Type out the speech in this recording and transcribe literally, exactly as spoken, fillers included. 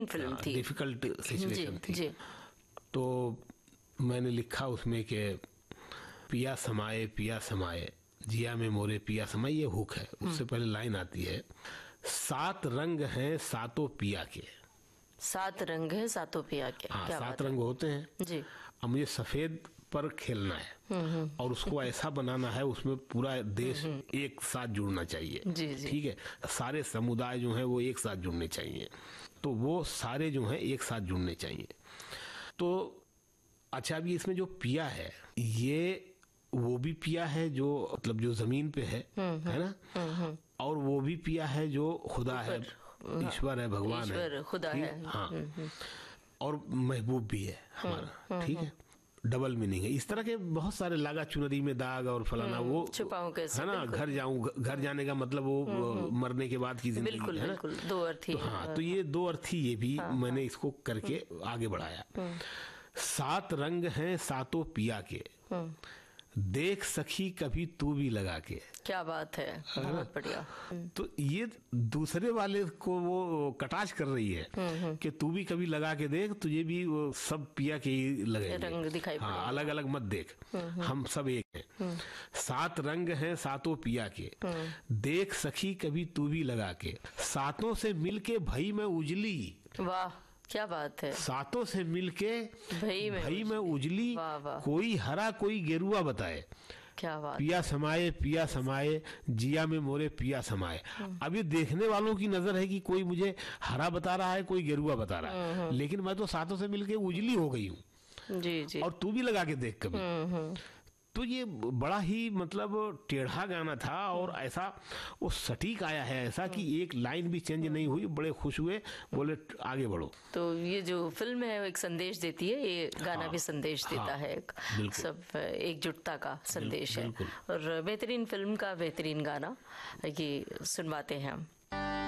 Film थी, difficult situation थी। जी। तो मैंने लिखा उसमें कि पिया समाए पिया समाए जिया में मोरे पिया समाए, ये हुक है। उससे पहले लाइन आती है, सात रंग हैं सातों पिया के। सात रंग है सातों पिया के। हाँ, क्या सात बात रंग है? होते हैं जी। अब मुझे सफेद पर खेलना है और उसको ऐसा बनाना है, उसमें पूरा देश एक साथ जुड़ना चाहिए। जी, जी। ठीक है, सारे समुदाय जो हैं वो एक साथ जुड़ने चाहिए, तो वो सारे जो हैं एक साथ जुड़ने चाहिए। तो अच्छा, अभी इसमें जो पिया है, ये वो भी पिया है जो मतलब जो जमीन पे है है ना, और वो भी पिया है जो खुदा है, ईश्वर है, भगवान ईश्वर है, खुदा ठीक? है। हाँ, और महबूब भी है हमारा। ठीक है, डबल मीनिंग है। इस तरह के बहुत सारे, लागा चुनरी में दाग और फलाना, वो छुपाऊं कैसे, है ना, बिल्कुल। घर जाऊं, घर जाने का मतलब वो मरने के बाद की जिंदगी बिल्कुल है ना। बिल्कुल, दो अर्थ ही तो है। हाँ, तो ये दो अर्थी, ये भी मैंने इसको करके आगे बढ़ाया। सात रंग हैं सातों पिया के, देख सखी कभी तू भी लगा के। क्या बात है, बहुत बढ़िया। तो ये दूसरे वाले को वो कटाक्ष कर रही है कि तू भी कभी लगा के देख, तुझे भी वो सब पिया के ही लगेंगे, रंग दिखाई हाँ, पड़ेगा। अलग अलग मत देख, हम सब एक हैं। सात रंग हैं सातों पिया के, देख सखी कभी तू भी लगा के, सातों से मिलके भई में उजली। वाह, क्या बात है। सातों से मिलके भई में भई में उजली, वाह, वाह। कोई हरा कोई गेरुआ बताए, क्या बात। पिया समाए पिया समाए जिया में मोरे पिया समाए। अब ये देखने वालों की नजर है कि कोई मुझे हरा बता रहा है, कोई गेरुआ बता रहा है, लेकिन मैं तो सातों से मिलके उजली हो गई हूँ। जी जी। और तू भी लगा के देख कभी। तो ये बड़ा ही मतलब टेढ़ा गाना था, और ऐसा वो सटीक आया है, ऐसा कि एक लाइन भी चेंज नहीं हुई। बड़े खुश हुए, बोले आगे बढ़ो। तो ये जो फिल्म है वो एक संदेश देती है, ये गाना हाँ, भी संदेश देता हाँ, है, एक बिल्कुल। सब एकजुटता का संदेश है। बिल्कुल। और बेहतरीन फिल्म का बेहतरीन गाना ये सुनवाते हैं हम।